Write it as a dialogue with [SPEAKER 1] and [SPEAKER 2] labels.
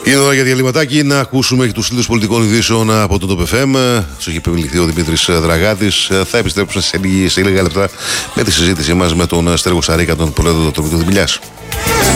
[SPEAKER 1] Είναι ώρα για διαλυματάκι να ακούσουμε και τους τίτλους πολιτικών ειδήσεων από το Top FM. Σου έχει επιμεληθεί ο Δημήτρης Δραγάτης. Θα επιστρέψουμε σε λίγα λεπτά με τη συζήτησή μας με τον Στέργο Σαρίκα, τον πρόεδρο του Ατομικού Δουλειάς.